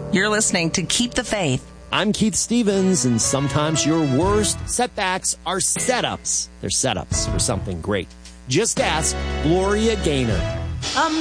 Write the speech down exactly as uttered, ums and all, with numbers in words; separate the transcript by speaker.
Speaker 1: You're listening to Keep the Faith.
Speaker 2: I'm Keith Stevens, and sometimes your worst setbacks are setups. They're setups for something great. Just ask Gloria Gaynor.